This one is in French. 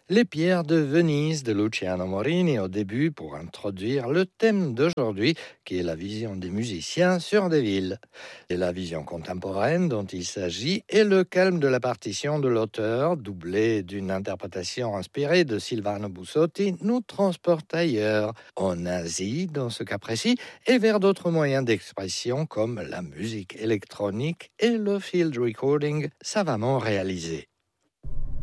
Les pierres de Venise de Luciano Morini au début pour introduire le thème d'aujourd'hui qui est la vision des musiciens sur des villes. Et la vision contemporaine dont il s'agit est le calme de la partition de l'auteur, doublé d'une interprétation inspirée de Silvano Bussotti, nous transporte ailleurs, en Asie dans ce cas précis, et vers d'autres moyens d'expression comme la musique électronique et le field recording savamment réalisé.